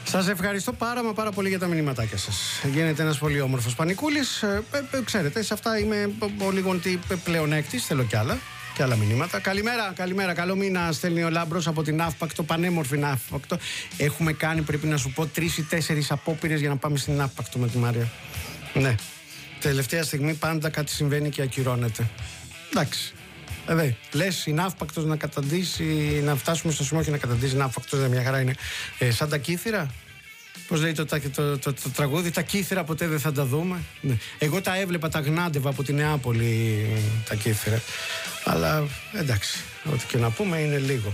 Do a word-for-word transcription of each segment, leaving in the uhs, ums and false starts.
Σας ευχαριστώ πάρα μα πάρα πολύ για τα μηνύματάκια σας. Γίνεται ένας πολύ όμορφος πανικούλης. Ε, ε, ξέρετε, σε αυτά είμαι ο λίγο πλεονέκτης, θέλω κι άλλα. Και άλλα μηνύματα. Καλημέρα, καλημέρα. Καλό μήνα, στέλνει ο Λάμπρος από την Ναύπακτο, πανέμορφη Ναύπακτο. Έχουμε κάνει, πρέπει να σου πω, τρεις ή τέσσερις απόπειρες για να πάμε στην Ναύπακτο με τη Μάρια. Ναι. Τελευταία στιγμή πάντα κάτι συμβαίνει και ακυρώνεται. Εντάξει. Βέβαια, λες η Ναύπακτος να καταντήσει, να φτάσουμε στο σημείο και να καταντήσει η Ναύπακτος, μια χαρά είναι. Ε, σαν τα κύθυρα. Πώς λέει το, το, το, το, το τραγούδι, τα κύθυρα ποτέ δεν θα τα δούμε. Ναι. Εγώ τα έβλεπα, τα γνάντευα από τη Νεάπολη τα κύθυρα. Αλλά εντάξει, ό,τι και να πούμε είναι λίγο.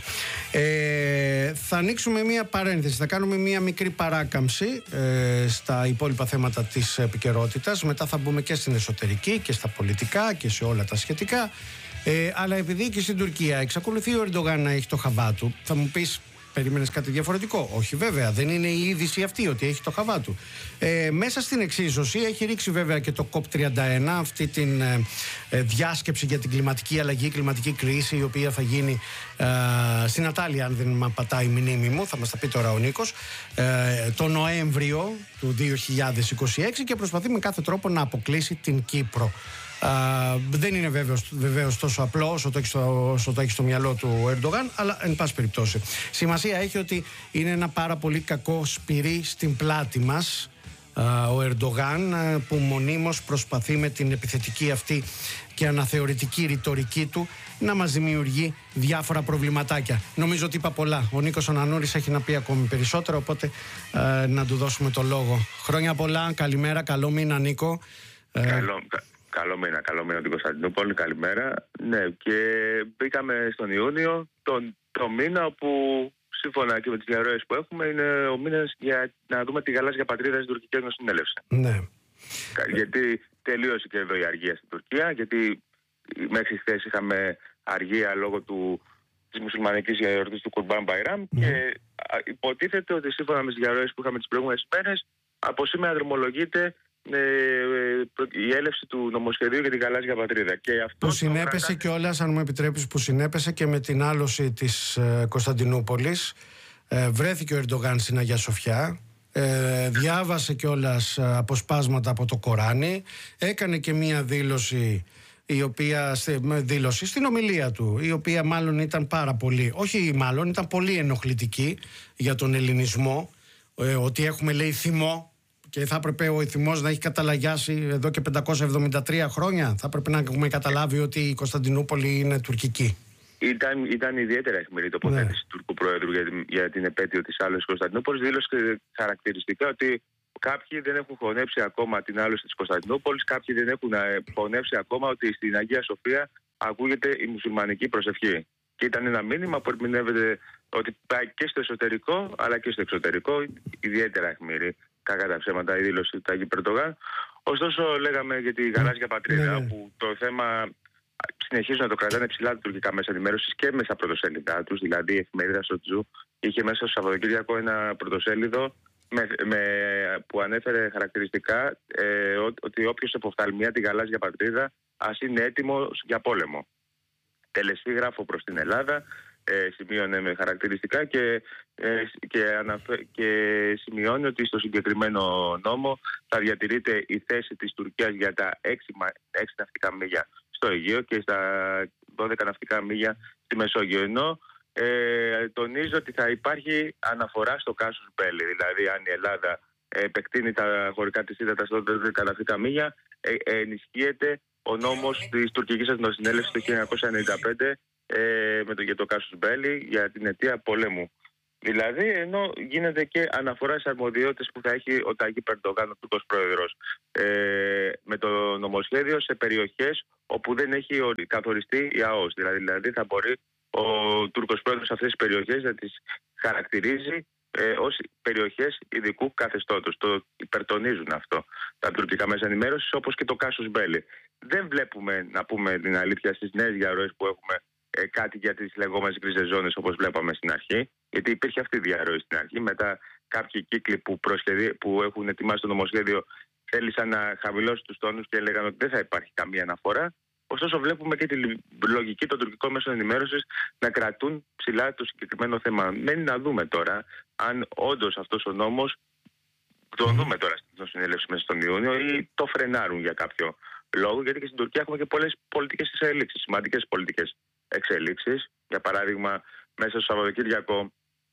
Ε, θα ανοίξουμε μία παρένθεση, θα κάνουμε μία μικρή παράκαμψη ε, στα υπόλοιπα θέματα της επικαιρότητας. Μετά θα μπούμε και στην εσωτερική και στα πολιτικά και σε όλα τα σχετικά. Ε, αλλά επειδή και στην Τουρκία εξακολουθεί ο Ερντογάν να έχει το χαβά του, θα μου πεις, περίμενες κάτι διαφορετικό? Όχι, βέβαια, δεν είναι η είδηση αυτή ότι έχει το χαβά του. Ε, μέσα στην εξίσωση έχει ρίξει βέβαια και το κοπ τριάντα ένα, αυτή την ε, ε, διάσκεψη για την κλιματική αλλαγή, κλιματική κρίση, η οποία θα γίνει ε, στην Ατάλια, αν δεν με πατάει η μνήμη μου, θα μας τα πει τώρα ο Νίκος, ε, το Νοέμβριο του δύο χιλιάδες είκοσι έξι, και προσπαθεί με κάθε τρόπο να αποκλείσει την Κύπρο. Uh, δεν είναι βέβαιος, βεβαίως τόσο απλό όσο το έχει στο, όσο το έχει στο μυαλό του ο Ερντογάν, αλλά εν πάση περιπτώσει. Σημασία έχει ότι είναι ένα πάρα πολύ κακό σπυρί στην πλάτη μας uh, ο Ερντογάν, uh, που μονίμως προσπαθεί με την επιθετική αυτή και αναθεωρητική ρητορική του να μας δημιουργεί διάφορα προβληματάκια. Νομίζω ότι είπα πολλά. Ο Νίκος Ανανούρης έχει να πει ακόμη περισσότερο, οπότε uh, να του δώσουμε το λόγο. Χρόνια πολλά, καλημέρα, καλό μήνα Νίκο. Καλό, καλό μήνα, καλό μήνα την Κωνσταντινούπολη, καλημέρα. Ναι, και μπήκαμε στον Ιούνιο, τον, το μήνα όπου σύμφωνα και με τις διαρροές που έχουμε είναι ο μήνας για να δούμε τη γαλάζια πατρίδα στην τουρκική εθνοσυνέλευση. Ναι. Γιατί τελείωσε και εδώ η αργία στην Τουρκία, γιατί μέχρι χθες είχαμε αργία λόγω του, της μουσουλμανικής γιορτής του Κουρμπάν Μπαϊράμ, mm. και υποτίθεται ότι σύμφωνα με τις διαρροές που είχαμε τις προηγούμενες μέρες, από σήμερα δρομολογείται Ε, η έλευση του νομοσχεδίου για την γαλάζια πατρίδα. Και αυτό που συνέπεσε κράτα... κιόλας, αν μου επιτρέπεις, που συνέπεσε και με την άλωση της ε, Κωνσταντινούπολης. Ε, βρέθηκε ο Ερντογάν στην Αγία Σοφιά. Ε, διάβασε κιόλας αποσπάσματα από το Κοράνι. Έκανε και μία δήλωση, η οποία, δήλωση στην ομιλία του, η οποία μάλλον ήταν πάρα πολύ, όχι μάλλον, ήταν πολύ ενοχλητική για τον ελληνισμό. Ε, ότι έχουμε, λέει, θυμό. Και θα έπρεπε ο ηθιμός να έχει καταλαγιάσει εδώ και πεντακόσια εβδομήντα τρία χρόνια. Θα έπρεπε να έχουμε καταλάβει ότι η Κωνσταντινούπολη είναι τουρκική. Ήταν, ήταν ιδιαίτερα αιχμηρή τοποθέτηση ναι. του Τούρκου Προέδρου για την, για την επέτειο της άλωσης της Κωνσταντινούπολης. Δήλωσε χαρακτηριστικά ότι κάποιοι δεν έχουν χωνέψει ακόμα την άλωση της Κωνσταντινούπολης, κάποιοι δεν έχουν χωνέψει ακόμα ότι στην Αγία Σοφία ακούγεται η μουσουλμανική προσευχή. Και ήταν ένα μήνυμα που ερμηνεύεται ότι πάει και στο εσωτερικό αλλά και στο εξωτερικό, ιδιαίτερα αιχμηρή. Κακά τα ψέματα η δήλωση του Ταγί Ερντογάν. Ωστόσο, λέγαμε για τη γαλάζια πατρίδα, ναι, ναι. όπου το θέμα συνεχίζουν να το κρατάνε ψηλά τα τουρκικά μέσα ενημέρωσης και μέσα πρωτοσέλιδά του. Δηλαδή, η εφημερίδα Σοτζού είχε μέσα στο Σαββατοκύριακο ένα πρωτοσέλιδο με, με, που ανέφερε χαρακτηριστικά ε, ότι όποιος εποφθαλμιά τη γαλάζια πατρίδα ας είναι έτοιμος για πόλεμο. Τελεσίγραφο προς την Ελλάδα. Ε, σημείωνε με χαρακτηριστικά και, ε, και, αναφε... και σημειώνει ότι στο συγκεκριμένο νόμο θα διατηρείται η θέση της Τουρκίας για τα έξι ναυτικά μίλια στο Αιγαίο και στα δώδεκα ναυτικά μίλια στη Μεσόγειο. Ενώ ε, τονίζει ότι θα υπάρχει αναφορά στο κάσους μπέλι, δηλαδή αν η Ελλάδα επεκτείνει τα χωρικά της ύδατα στα δώδεκα ναυτικά μίλια, ε, ε, ενισχύεται ο νόμος της τουρκικής εθνοσυνέλευσης το χίλια εννιακόσια ενενήντα πέντε Ε, με το, για το κάσους μπέλι για την αιτία πολέμου. Δηλαδή, ενώ γίνεται και αναφορά στις αρμοδιότητες που θα έχει ο Ταγί Ερντογάν, ο Τούρκος Πρόεδρος, ε, με το νομοσχέδιο σε περιοχές όπου δεν έχει καθοριστεί η ΑΟΣ. Δηλαδή, δηλαδή θα μπορεί ο Τούρκος Πρόεδρος αυτές τις περιοχές να τις χαρακτηρίζει ε, ως περιοχές ειδικού καθεστώτος. Το υπερτονίζουν αυτό τα τουρκικά μέσα ενημέρωσης, όπως και το κάσους μπέλι. Δεν βλέπουμε, να πούμε την αλήθεια, στις νέες διαρροές που έχουμε Ε, κάτι για τις λεγόμενες γκρίζες ζώνες όπως βλέπαμε στην αρχή, γιατί υπήρχε αυτή η διαρροή στην αρχή. Μετά κάποιοι κύκλοι που, που έχουν ετοιμάσει το νομοσχέδιο θέλησαν να χαμηλώσουν τους τόνους και έλεγαν ότι δεν θα υπάρχει καμία αναφορά. Ωστόσο, βλέπουμε και τη λογική των τουρκικών μέσων ενημέρωσης να κρατούν ψηλά το συγκεκριμένο θέμα. Μένει να δούμε τώρα αν όντως αυτός ο νόμος το δούμε τώρα στην συνέλευση μέσα στον Ιούνιο ή το φρενάρουν για κάποιο λόγο. Γιατί και στην Τουρκία έχουμε και πολλές πολιτικές εξελίξεις, σημαντικές πολιτικές εξελίξεις. Για παράδειγμα, μέσα στο Σαββατοκύριακο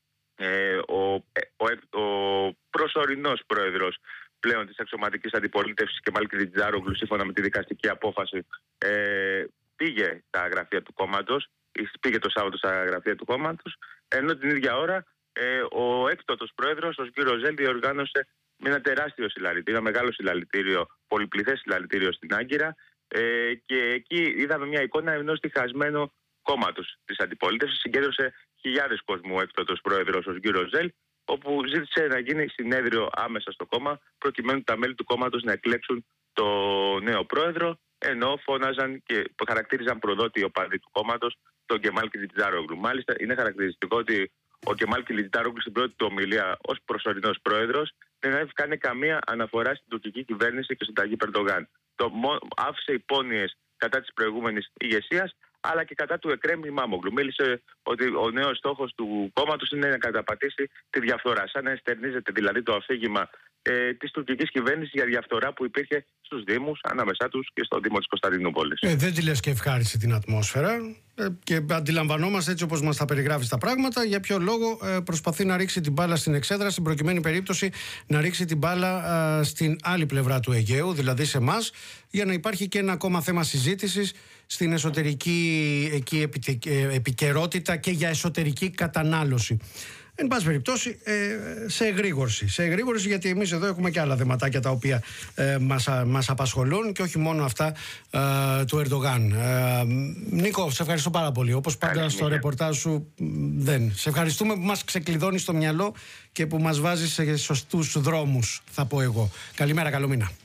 ε, ο, ο, ο προσωρινός πρόεδρος πλέον της αξιωματικής αντιπολίτευσης Κεμάλ Κιλιτζάρογλου, σύμφωνα με τη δικαστική απόφαση, ε, πήγε στα γραφεία του κόμματος, πήγε το Σάββατο στα γραφεία του κόμματος, ενώ την ίδια ώρα ε, ο έκτοτος πρόεδρος, ο Σγκύρο Ζέλ, διοργάνωσε με ένα τεράστιο συλλαλητήριο, ένα μεγάλο συλλαλητήριο, πολυπληθές συλλαλητήριο στην Άγκυρα, ε, και εκεί είδαμε μια εικόνα ενός διχασμένου κόμματος της αντιπολίτευσης. Συγκέντρωσε χιλιάδες κόσμου ο έκτοτος πρόεδρος, ο Σγκύρο Ζέλ, όπου ζήτησε να γίνει συνέδριο άμεσα στο κόμμα, προκειμένου τα μέλη του κόμματος να εκλέξουν το νέο πρόεδρο, ενώ φώναζαν και χαρακτήριζαν προδότη οι οπαδοί του κόμματος τον Κεμάλ Κιλιτζάρογλου. Μάλιστα, είναι χαρακτηριστικό ότι ο Κεμάλ Κιλιτζάρογλου στην πρώτη του ομιλία ως προσωρινός πρόεδρος δεν έχει κάνει καμία αναφορά στην τουρκική κυβέρνηση και στον Ταγίπ Ερντογάν. Το άφησε υπόνοιες κατά της προηγούμενης ηγεσίας, αλλά και κατά του Εκρέμ Ιμάμογλου. Μίλησε ότι ο νέος στόχος του κόμματος είναι να καταπατήσει τη διαφθορά. Σαν να εστερνίζεται δηλαδή το αφήγημα ε, της τουρκικής κυβέρνησης για διαφθορά που υπήρχε στους Δήμους, ανάμεσά τους και στο Δήμο της Κωνσταντινούπολης. Ε, δεν τη λες και ευχάρισε την ατμόσφαιρα. Ε, και αντιλαμβανόμαστε, έτσι όπως μας τα περιγράφει τα πράγματα, για ποιο λόγο ε, προσπαθεί να ρίξει την μπάλα στην εξέδρα, στην προκειμένη περίπτωση να ρίξει την μπάλα ε, στην άλλη πλευρά του Αιγαίου, δηλαδή σε εμάς, για να υπάρχει και ένα ακόμα θέμα συζήτησης στην εσωτερική εκεί επικαιρότητα και για εσωτερική κατανάλωση. Εν πάση περιπτώσει, ε, σε εγρήγορση. Σε εγρήγορση, γιατί εμείς εδώ έχουμε και άλλα θεματάκια τα οποία ε, μας, μας απασχολούν και όχι μόνο αυτά ε, του Ερντογάν. Ε, Νίκο, σε ευχαριστώ πάρα πολύ. Όπως πάντα στο ρεπορτάζ σου, δεν. Σε ευχαριστούμε που μας ξεκλειδώνεις το μυαλό και που μας βάζεις σε σωστούς δρόμους, θα πω εγώ. Καλημέρα, καλό μήνα.